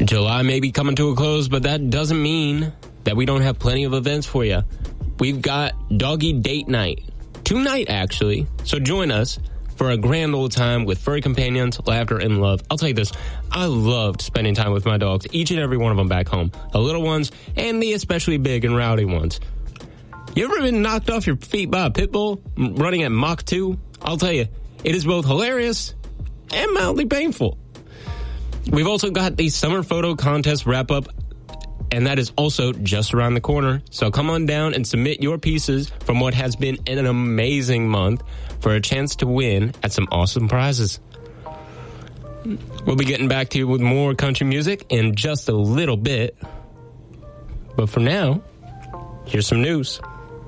July may be coming to a close, but that doesn't mean that we don't have plenty of events for you. We've got Doggy Date Night. Tonight, actually. So join us for a grand old time with furry companions, laughter, and love. I'll tell you this, I loved spending time with my dogs, each and every one of them back home. The little ones and the especially big and rowdy ones. You ever been knocked off your feet by a pit bull running at Mach 2? I'll tell you, it is both hilarious and mildly painful. We've also got the summer photo contest wrap-up, and that is also just around the corner. So come on down and submit your pieces from what has been an amazing month for a chance to win at some awesome prizes. We'll be getting back to you with more country music in just a little bit. But for now, here's some news.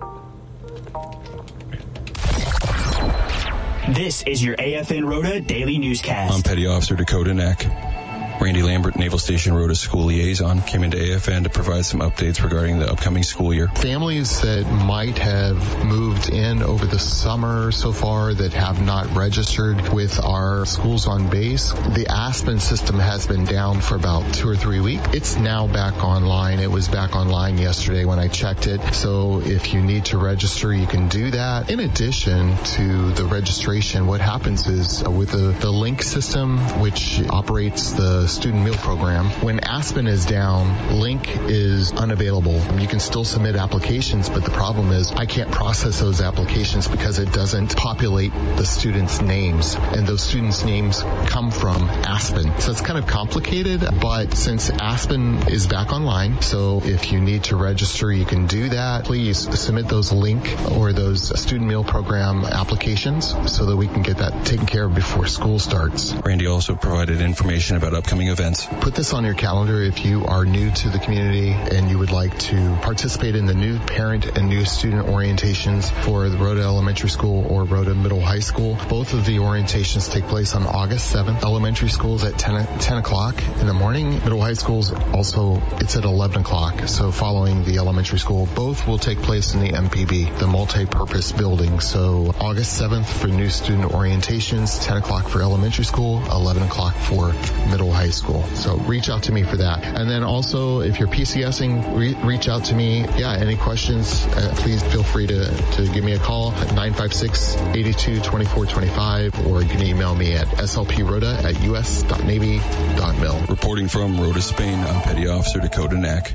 This is your AFN Rhoda Daily Newscast. I'm Petty Officer Dakota Neck. Randy Lambert, Naval Station Rhoda School Liaison, came into AFN to provide some updates regarding the upcoming school year. Families that might have moved in over the summer so far that have not registered with our schools on base, the Aspen system has been down for about 2 or 3 weeks. It's now back online. It was back online yesterday when I checked it. So if you need to register, you can do that. In addition to the registration, what happens is with the Link system, which operates the student meal program, when Aspen is down, Link is unavailable. You can still submit applications, but the problem is I can't process those applications because it doesn't populate the students' names, and those students' names come from Aspen. So it's kind of complicated, but since Aspen is back online, so if you need to register, you can do that. Please submit those Link or those student meal program applications so that we can get that taken care of before school starts. Randy also provided information about upcoming events. Put this on your calendar if you are new to the community and you would like to participate in the new parent and new student orientations for the Rhoda Elementary School or Rhoda Middle High School. Both of the orientations take place on August 7th. Elementary schools at 10 o'clock in the morning. Middle high schools also, it's at 11 o'clock. So following the elementary school, both will take place in the MPB, the multi-purpose building. So August 7th for new student orientations, 10 o'clock for elementary school, 11 o'clock for middle high school. So reach out to me for that. And then also, if you're PCSing, reach out to me. Yeah, any questions, please feel free to give me a call at 956-82-2425, or you can email me at slprhoda@us.navy.mil. Reporting from Rhoda, Spain, I'm Petty Officer Dakota Neck.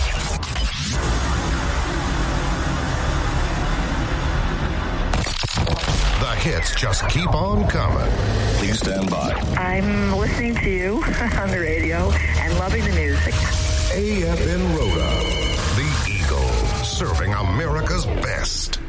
The hits just keep on coming. Please stand by. I'm listening to you on the radio and loving the music. AFN Rhoda, the Eagle, serving America's best.